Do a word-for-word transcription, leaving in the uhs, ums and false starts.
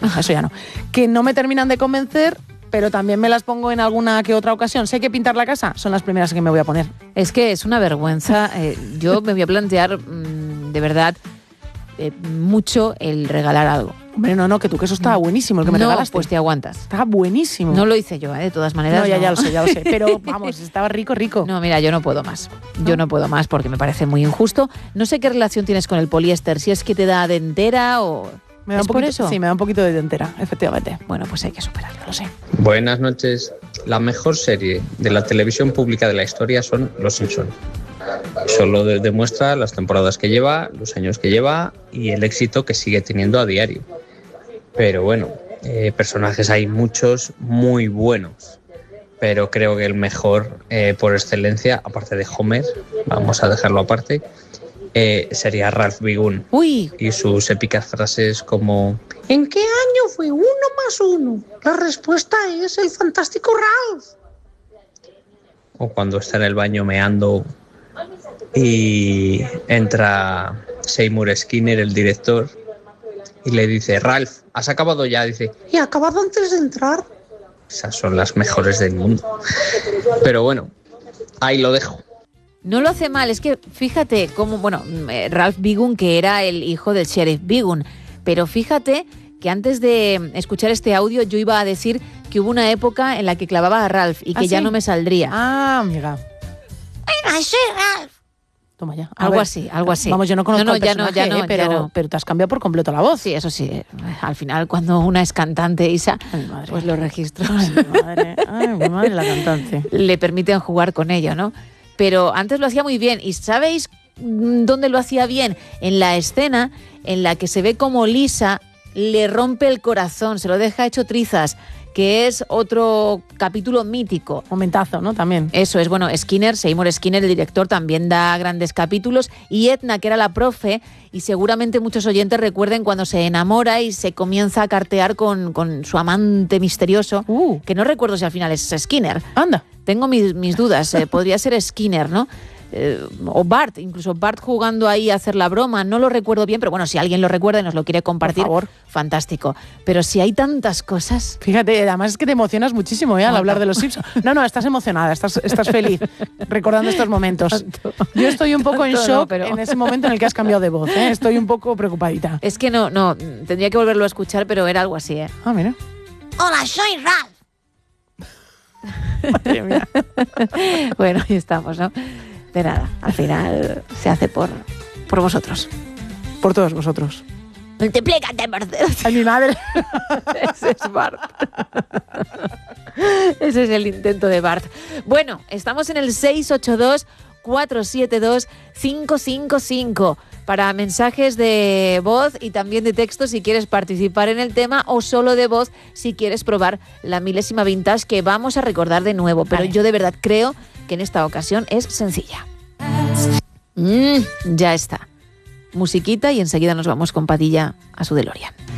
no, eso ya no. Que no me terminan de convencer, pero también me las pongo en alguna que otra ocasión. Sé que pintar la casa son las primeras que me voy a poner. Es que es una vergüenza. Eh, yo me voy a plantear, mmm, de verdad, eh, mucho el regalar algo. Hombre, no, no, que tu queso estaba buenísimo, el que me no, regalaste. Pues te aguantas. Estaba buenísimo. No lo hice yo, ¿eh? De todas maneras. No, ya, no. ya lo sé, ya lo sé. Pero vamos, estaba rico, rico. No, mira, yo no puedo más. Yo no puedo más porque me parece muy injusto. No sé qué relación tienes con el poliéster, si es que te da dentera o... Me da ¿Es un poquito, por eso? Sí, me da un poquito de dentera, efectivamente. Bueno, pues hay que superarlo, lo sé. Buenas noches. La mejor serie de la televisión pública de la historia son Los Simpson. Eso lo de- demuestra las temporadas que lleva, los años que lleva y el éxito que sigue teniendo a diario. Pero bueno, eh, personajes hay muchos muy buenos. Pero creo que el mejor eh, por excelencia, aparte de Homer, vamos a dejarlo aparte, eh, sería Ralph Wiggum. Uy. Y sus épicas frases como... ¿En qué año fue uno más uno? La respuesta es el fantástico Ralph. O cuando está en el baño meando y entra Seymour Skinner, el director, y le dice, Ralph, ¿has acabado ya? Dice, ¿Y acabado antes de entrar? esas son las mejores del mundo. Pero bueno, ahí lo dejo. No lo hace mal, es que fíjate cómo, bueno, eh, Ralph Wiggum, que era el hijo del sheriff Wiggum, pero fíjate que antes de escuchar este audio yo iba a decir que hubo una época en la que clavaba a Ralph y que ¿Ah, ya sí? no me saldría. Ah, amiga. Venga, sí, Ralph. Toma ya. A Algo ver. así, algo así. Vamos, yo no conozco No, no, al ya no, personaje, ya no, eh, pero, ya no. pero te has cambiado por completo la voz. Sí, eso sí. eh, Al final, cuando una es cantante, Isa, Ay, mi madre. pues los registros Ay, mi madre. Ay, mi madre, la cantante. le permiten jugar con ello, ¿no? Pero antes lo hacía muy bien. ¿Y sabéis mm, dónde lo hacía bien? En la escena en la que se ve como Lisa le rompe el corazón, se lo deja hecho trizas, que es otro capítulo mítico. Momentazo, ¿no? También. Eso es, bueno, Skinner, Seymour Skinner, el director, también da grandes capítulos, y Edna, que era la profe, y seguramente muchos oyentes recuerden cuando se enamora y se comienza a cartear con, con su amante misterioso, Uh. que no recuerdo si al final es Skinner. Anda. Tengo mis, mis dudas, eh, podría ser Skinner, ¿no? Eh, o Bart, incluso Bart jugando ahí a hacer la broma, no lo recuerdo bien, pero bueno, si alguien lo recuerda y nos lo quiere compartir, Por favor. fantástico. Pero si hay tantas cosas... Fíjate, además es que te emocionas muchísimo ¿eh? al ¿Cuánto? hablar de los Simpsons. No, no, estás emocionada, estás, estás feliz recordando estos momentos. ¿Cuánto? Yo estoy un poco en ¿Cuánto? shock No, pero- en ese momento en el que has cambiado de voz. ¿eh? Estoy un poco preocupadita. Es que no, no, tendría que volverlo a escuchar, pero era algo así, ¿eh? Ah, mira. Hola, soy Ralph. Madre mía. Bueno, ahí estamos, ¿no? De nada, al final se hace por, por vosotros. Por todos vosotros. Multiplícate, Mercedes. Ay, mi madre. Ese es Bart. Ese es el intento de Bart. Bueno, estamos en el seis ocho dos, cuatro siete dos, cinco cinco cinco para mensajes de voz y también de texto si quieres participar en el tema, o solo de voz si quieres probar la milésima vintage que vamos a recordar de nuevo. Pero Vale. yo de verdad creo que en esta ocasión es sencilla. Mm, ya está. Musiquita y enseguida nos vamos con Padilla a su DeLorean.